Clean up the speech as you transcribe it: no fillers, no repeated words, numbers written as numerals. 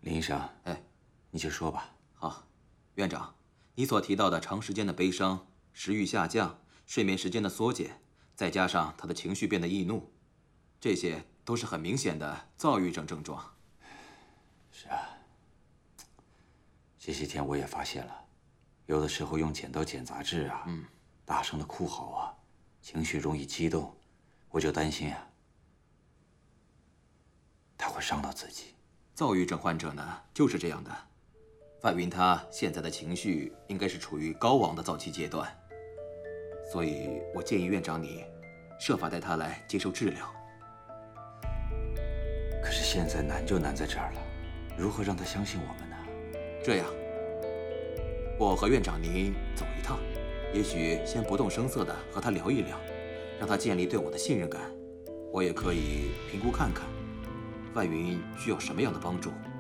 林医生， 哎， 你就说吧。 好，院长，你所提到的长时间的悲伤、食欲下降、睡眠时间的缩减，再加上他的情绪变得易怒，这些都是很明显的躁郁症症状。 是啊，这些天我也发现了，有的时候用剪刀剪杂志啊，大声的哭嚎啊，情绪容易激动，我就担心啊，他会伤到自己。 躁郁症患者呢，就是这样的。范云他现在的情绪应该是处于高昂的躁期阶段，所以我建议院长你设法带他来接受治疗。 可是现在难就难在这儿了，如何让他相信我们呢？ 这样，我和院长您走一趟，也许先不动声色地和他聊一聊，让他建立对我的信任感。我也可以评估看看，范云需要什么样的帮助。